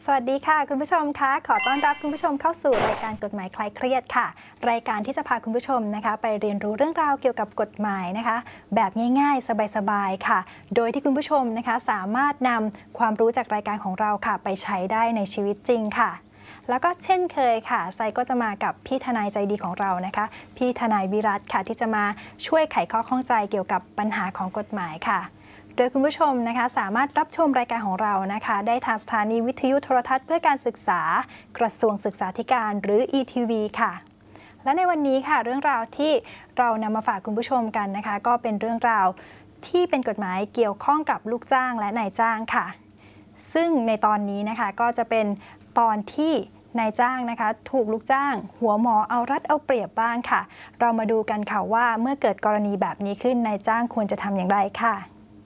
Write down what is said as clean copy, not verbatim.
สวัสดีค่ะคุณผู้ชมคะขอต้อนรับคุณผู้ชมเข้าสู่รายการกฎหมายคลายเครียดค่ะรายการที่จะพาคุณผู้ชมนะคะไปเรียนรู้เรื่องราวเกี่ยวกับกฎหมายนะคะแบบง่ายๆสบายๆค่ะโดยที่คุณผู้ชมนะคะสามารถนำความรู้จากรายการของเราค่ะไปใช้ได้ในชีวิตจริงค่ะแล้วก็เช่นเคยค่ะไซก็จะมากับพี่ทนายใจดีของเรานะคะพี่ทนายวิรัตค่ะที่จะมาช่วยไขข้อข้องใจเกี่ยวกับปัญหาของกฎหมายค่ะโดยคุณผู้ชมนะคะสามารถรับชมรายการของเรานะคะได้ทางสถานีวิทยุโทรทัศน์เพื่อการศึกษากระทรวงศึกษาธิการหรือ ETV ค่ะและในวันนี้ค่ะเรื่องราวที่เรานำมาฝากคุณผู้ชมกันนะคะก็เป็นเรื่องราวที่เป็นกฎหมายเกี่ยวข้องกับลูกจ้างและนายจ้างค่ะซึ่งในตอนนี้นะคะก็จะเป็นตอนที่นายจ้างนะคะถูกลูกจ้างหัวหมอเอารัดเอาเปรียบบ้างค่ะเรามาดูกันค่ะว่าเมื่อเกิดกรณีแบบนี้ขึ้นนายจ้างควรจะทำอย่างไรค่ะ